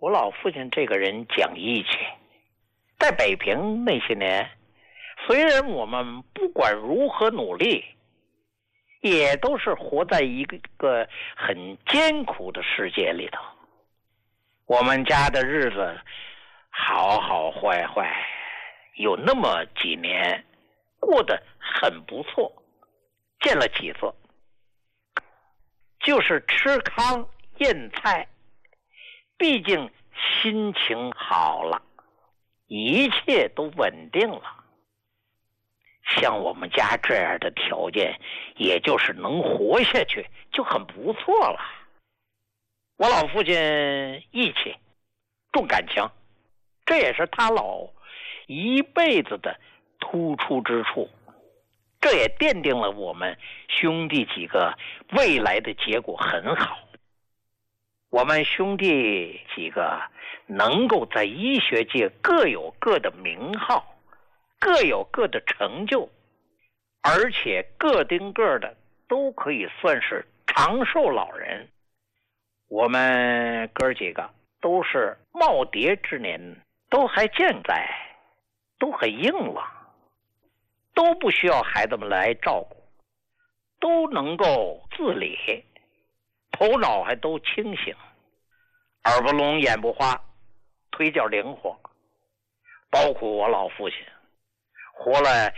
我老父亲这个人讲义气，在北平那些年，虽然我们不管如何努力，也都是活在一个很艰苦的世界里头。我们家的日子好好坏坏，有那么几年过得很不错，见了几次，就是吃糠咽菜，毕竟心情好了，一切都稳定了。像我们家这样的条件，也就是能活下去就很不错了。我老父亲义气重感情，这也是他老一辈子的突出之处，这也奠定了我们兄弟几个未来的结果很好。我们兄弟几个能够在医学界各有各的名号，各有各的成就，而且个丁个的都可以算是长寿老人。我们哥几个都是耄耋之年，都还健在，都很硬朗，都不需要孩子们来照顾，都能够自理，头脑还都清醒，耳不聋眼不花，腿脚灵活。包括我老父亲活了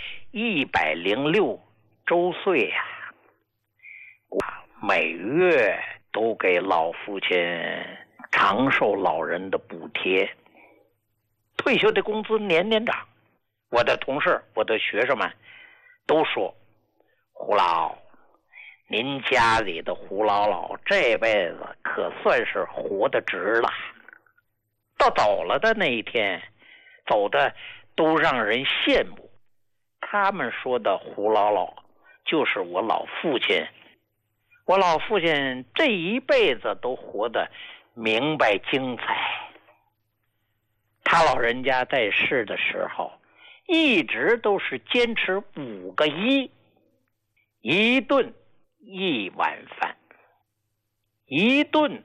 106周岁呀，我每月都给老父亲长寿老人的补贴，退休的工资年年涨。我的同事，我的学生们都说，胡老，您家里的胡老老这辈子可算是活得值了。到走了的那一天，走的都让人羡慕。他们说的胡老老就是我老父亲。我老父亲这一辈子都活得明白精彩。他老人家在世的时候，一直都是坚持5个1：一顿1碗饭，一顿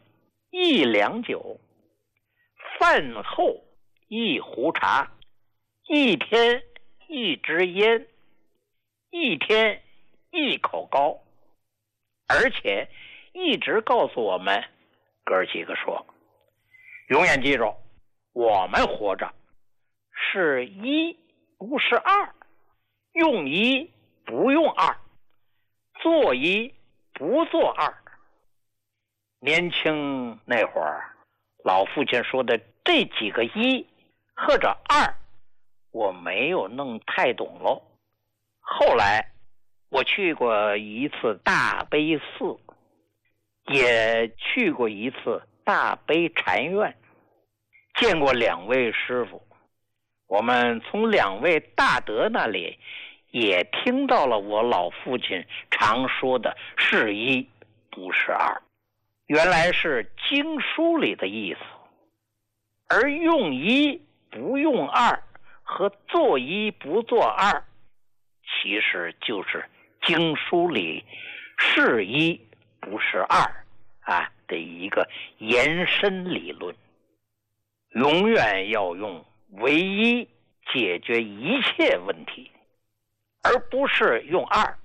1两酒，饭后1壶茶，一天1支烟，一天1口糕。而且一直告诉我们哥几个说，永远记住，我们活着是1不是2，用1不用2，做1不做2。年轻那会儿，老父亲说的这几个1或者2，我没有弄太懂喽。后来我去过一次大悲寺，也去过一次大悲禅院，见过2位师傅。我们从2位大德那里也听到了我老父亲常说的是1不是2，原来是经书里的意思。而用1不用2和做1不做2，其实就是经书里是1不是2的一个延伸理论。永远要用唯1解决一切问题，而不是用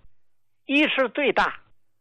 2。1是最大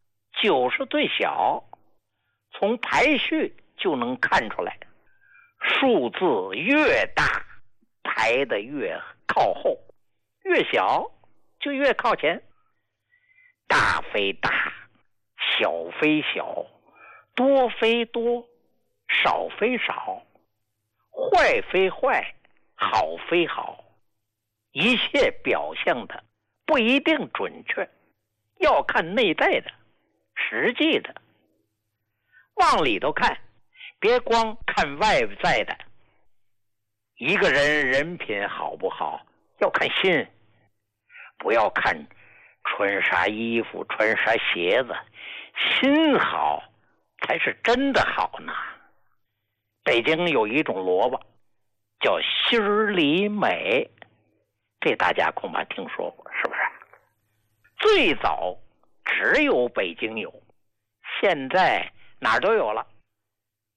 ，9是最小，从排序就能看出来，数字越大排得越靠后，越小就越靠前。大非大，小非小，多非多，少非少，坏非坏，好非好，一切表象的不一定准确，要看内在的实际的。往里头看，别光看外在的。一个人人品好不好，要看心，不要看穿啥衣服穿啥鞋子，心好才是真的好呢。北京有一种萝卜叫心里美，这大家恐怕听说过，是不是？最早只有北京有，现在哪儿都有了。